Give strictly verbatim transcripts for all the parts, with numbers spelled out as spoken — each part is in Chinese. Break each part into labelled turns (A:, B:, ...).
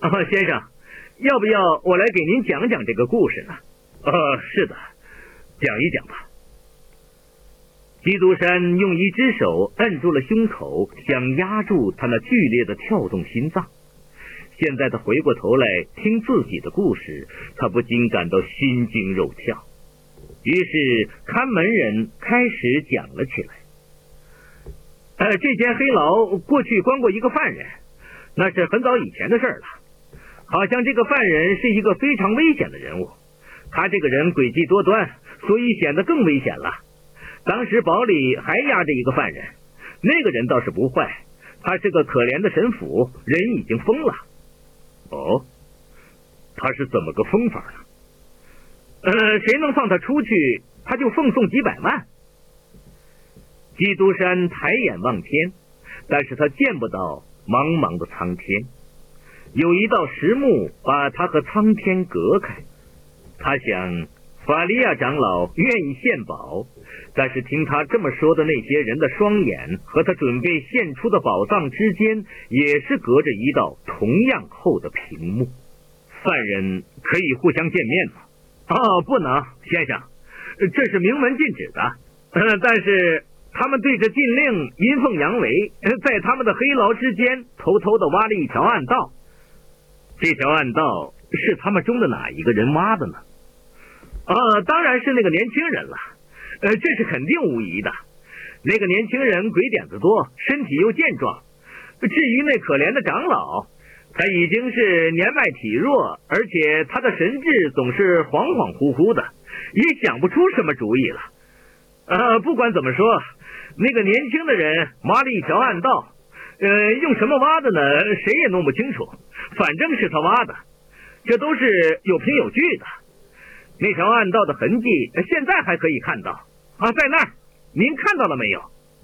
A: 啊，先生，要不要我来给您讲讲这个故事呢？
B: 呃，是的，讲一讲吧。
A: 基督山用一只手摁住了胸口，想压住他那剧烈的跳动心脏。现在他回过头来听自己的故事，他不禁感到心惊肉跳。于是看门人开始讲了起来。呃，这间黑牢过去关过一个犯人，那是很早以前的事了。好像这个犯人是一个非常危险的人物，他这个人诡计多端，所以显得更危险了。当时堡里还压着一个犯人，那个人倒是不坏，他是个可怜的神父，人已经疯了。
B: 哦，他是怎么个疯法呢？
A: 呃，谁能放他出去，他就奉送几百万。基督山抬眼望天，但是他见不到茫茫的苍天，有一道石幕把他和苍天隔开。他想，法利亚长老愿意献宝，但是听他这么说的那些人的双眼和他准备献出的宝藏之间，也是隔着一道同样厚的屏幕。
B: 犯人可以互相见面吗？
A: 哦，不能，先生，这是明文禁止的。呃，但是他们对着禁令阴奉阳违，在他们的黑牢之间偷偷的挖了一条暗道。这条暗道是他们中的哪一个人挖的呢？呃，当然是那个年轻人了。呃，这是肯定无疑的。那个年轻人鬼点子多，身体又健壮。至于那可怜的长老，他已经是年迈体弱，而且他的神智总是恍恍惚惚的，也想不出什么主意了。呃，不管怎么说，那个年轻的人挖了一条暗道，呃，用什么挖的呢？谁也弄不清楚，反正是他挖的，这都是有凭有据的。那条暗道的痕迹现在还可以看到啊，在那儿，您看到了没有？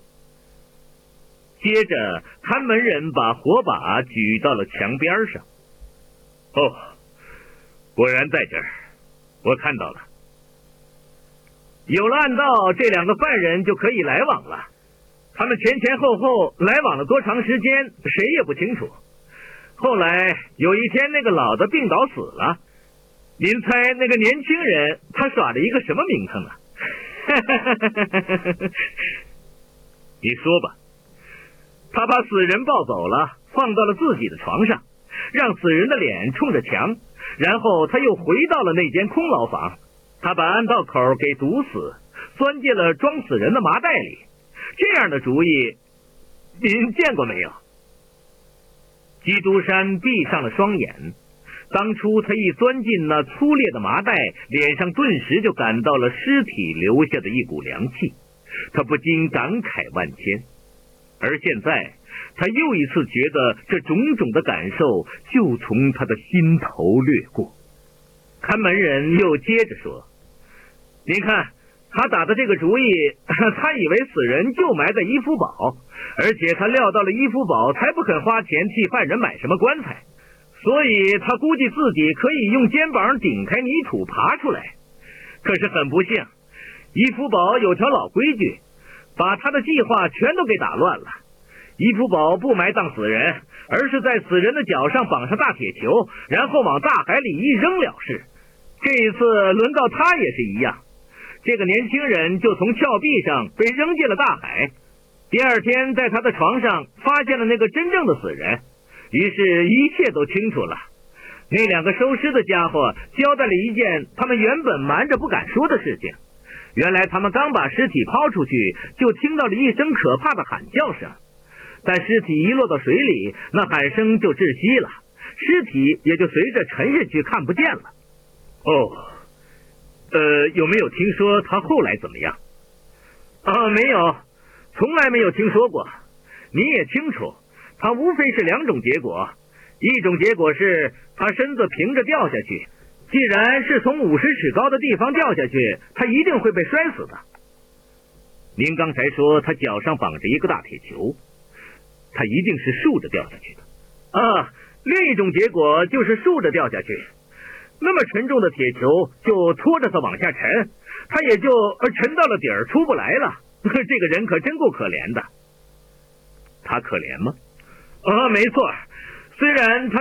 A: 接着看门人把火把举到了墙边上。
B: 哦，果然在这儿，我看到了。
A: 有了暗道，这两个犯人就可以来往了。他们前前后后来往了多长时间，谁也不清楚。后来有一天，那个老的病倒死了。您猜那个年轻人他耍了一个什么名堂呢？
B: 你说吧。
A: 他把死人抱走了，放到了自己的床上，让死人的脸冲着墙，然后他又回到了那间空牢房。他把暗道口给堵死，钻进了装死人的麻袋里。这样的主意您见过没有？基督山闭上了双眼。当初他一钻进那粗劣的麻袋，脸上顿时就感到了尸体留下的一股凉气，他不禁感慨万千。而现在他又一次觉得这种种的感受就从他的心头掠过。看门人又接着说，您看他打的这个主意，他以为死人就埋在伊夫堡，而且他料到了伊夫堡才不肯花钱替犯人买什么棺材，所以他估计自己可以用肩膀顶开泥土爬出来。可是很不幸，伊夫堡有条老规矩，把他的计划全都给打乱了。伊夫堡不埋葬死人，而是在死人的脚上绑上大铁球，然后往大海里一扔了事。这一次轮到他也是一样，这个年轻人就从峭壁上被扔进了大海。第二天在他的床上发现了那个真正的死人，于是一切都清楚了。那两个收尸的家伙交代了一件他们原本瞒着不敢说的事情。原来他们刚把尸体抛出去，就听到了一声可怕的喊叫声，但尸体一落到水里，那喊声就窒息了，尸体也就随着沉下去看不见了。
B: 哦，呃，有没有听说他后来怎么样？
A: 啊，没有，从来没有听说过。你也清楚，他无非是两种结果，一种结果是他身子平着掉下去，既然是从五十尺高的地方掉下去，他一定会被摔死的。您刚才说他脚上绑着一个大铁球，他一定是竖着掉下去的。啊，另一种结果就是竖着掉下去，那么沉重的铁球就拖着他往下沉，他也就沉到了底儿出不来了。这个人可真够可怜的。
B: 他可怜吗？
A: 啊，没错，虽然他